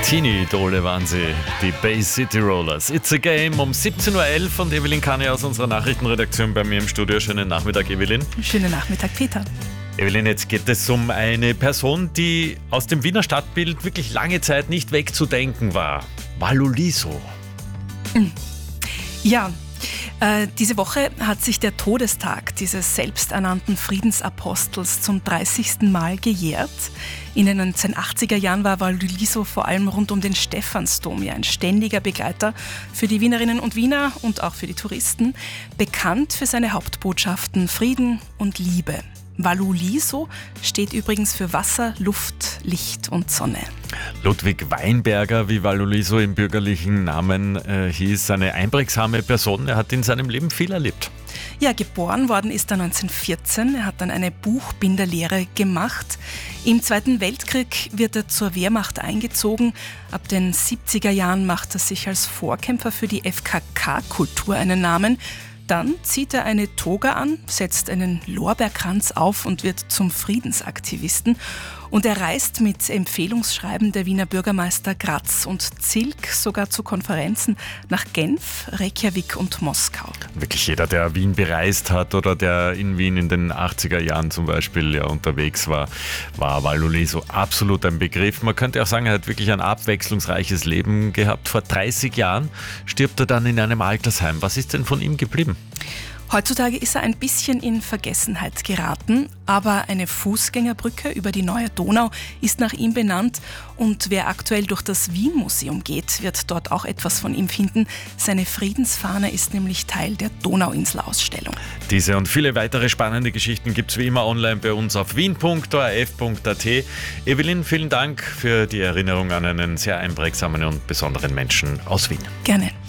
Teenie-Idole waren sie, die Bay City Rollers. It's a Game um 17.11 Uhr und Evelyn Kani aus unserer Nachrichtenredaktion bei mir im Studio. Schönen Nachmittag, Evelyn. Schönen Nachmittag, Peter. Evelyn, jetzt geht es um eine Person, die aus dem Wiener Stadtbild wirklich lange Zeit nicht wegzudenken war. Walluliso. Ja, diese Woche hat sich der Todestag dieses selbsternannten Friedensapostels zum 30. Mal gejährt. In den 1980er Jahren war Walluliso vor allem rund um den Stephansdom ja ein ständiger Begleiter für die Wienerinnen und Wiener und auch für die Touristen, bekannt für seine Hauptbotschaften Frieden und Liebe. Walluliso steht übrigens für Wasser, Luft, Licht und Sonne. Ludwig Weinberger, wie Walluliso im bürgerlichen Namen hieß, eine einprägsame Person. Er hat in seinem Leben viel erlebt. Ja, geboren worden ist er 1914. Er hat dann eine Buchbinderlehre gemacht. Im Zweiten Weltkrieg wird er zur Wehrmacht eingezogen. Ab den 70er Jahren macht er sich als Vorkämpfer für die FKK-Kultur einen Namen. Dann zieht er eine Toga an, setzt einen Lorbeerkranz auf und wird zum Friedensaktivisten. Und er reist mit Empfehlungsschreiben der Wiener Bürgermeister Graz und Zilk sogar zu Konferenzen nach Genf, Reykjavik und Moskau. Wirklich jeder, der Wien bereist hat oder der in Wien in den 80er Jahren zum Beispiel unterwegs war Walluliso absolut ein Begriff. Man könnte auch sagen, er hat wirklich ein abwechslungsreiches Leben gehabt. Vor 30 Jahren stirbt er dann in einem Altersheim. Was ist denn von ihm geblieben? Heutzutage ist er ein bisschen in Vergessenheit geraten, aber eine Fußgängerbrücke über die Neue Donau ist nach ihm benannt und wer aktuell durch das Wien-Museum geht, wird dort auch etwas von ihm finden. Seine Friedensfahne ist nämlich Teil der Donauinsel-Ausstellung. Diese und viele weitere spannende Geschichten gibt es wie immer online bei uns auf wien.orf.at. Evelyn, vielen Dank für die Erinnerung an einen sehr einprägsamen und besonderen Menschen aus Wien. Gerne.